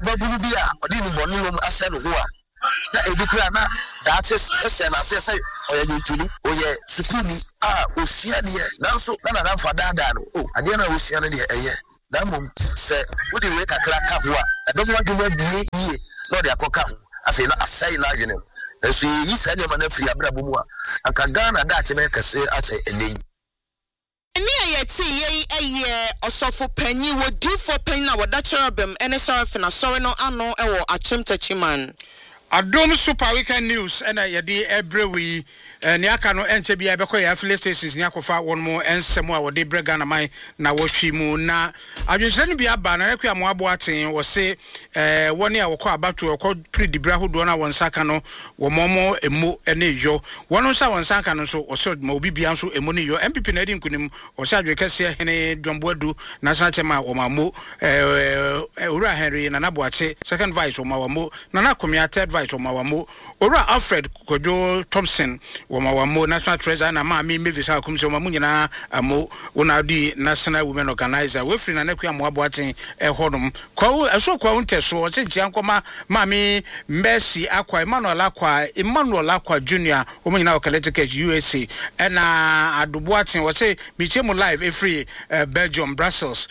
babulu bi a odi ni bonu lom ase no ho a na edukura na that is ese na say oye nyutulu oye sukuni osua de nanso na na mfa dada no ade na osua no de eye na mum se wodi we kakra ka ho a domo adwuma bie yie no de akoka ho afi na asai na agene eso yi sa de ma na firi abrabo mu a aka Ghana da che na kase ache enyi Eni ayeti ye osofo panyi wodi for panyi na wada cherubim ene saraf na sori no ano ewo achimtachiman Adom Super Weekend News and yadi ebrewi ni aka no enche bia beko ya affiliate stations ni akofa won mo ensemo a wode brega na mai na wohwi mu na adwenhyere ni bia ba na rekwa mo abo aten wo se woni a wokọ abatu wokọ predibra hodo na won saka no wo momo emo ene yo won sa won saka no so wo se ma obi bia nso emo ni yo MPP na di nkunim wo se adwe kase hene Domboadu national chairman wo mamo Owura Henry na Naboache second vice wo mamo na Komia third vice Wamawamo, Ora Alfred Kojo Thompson, Wamawamo, National Treasurer, and Mammy Mavis Hakumso Mamunina, Amo, Unadi, National Women Organizer, Wilfred and Equia Mwabuatin, Hodum, Ko, a so quaunte, so, St. Giancoma, Mammy, Messi, Aqua, Emmanuel Aqua Jr., woman now Connecticut, USA, and Adubuatin was say, Michemo Live, every Belgium, Brussels,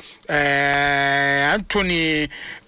Anthony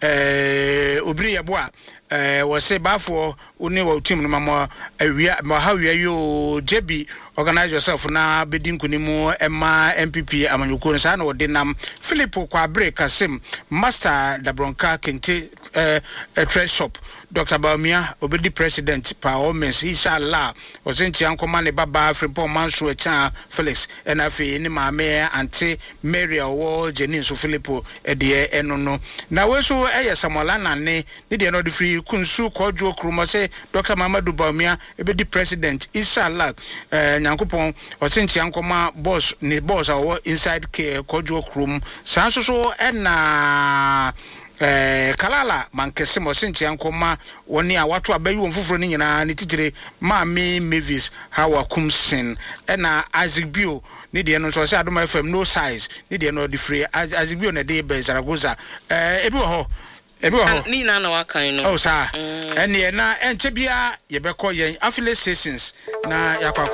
Ubriabua. Was say bafo uni wa team no mama awia ma hawia yo JB organize yourself na bedin kunimu ema MPP amanyuko no sa na odinam Philip kwa break asim master Dabronka Kente trade shop Dr. Baumia obedi president pa omens inshallah ozenchi ankoma ne baba Frimpong Manso echa Felix enafe ni maame ante Mary owo Jenin so Philip de enono na we so Samuela na ne de no de free kunsu Kojo Kruma say Dr. Mamadou Baumia ebedi president inshallah nyankopon ozenchi ankoma boss awo inside Kojo Krum sanso so na Kalala mankese mo senti ankoma woni a wato abayi won foforo ni nyina ne titire Maami Mavis Hawa Kumsin na Isaac Bio ne de no so se Adom FM no size ne de no de free Isaac Bio na de be Zaragoza ebi wo ho ni na na wakan no sa ene na enche bia ye beko yen affiliate stations na yakwa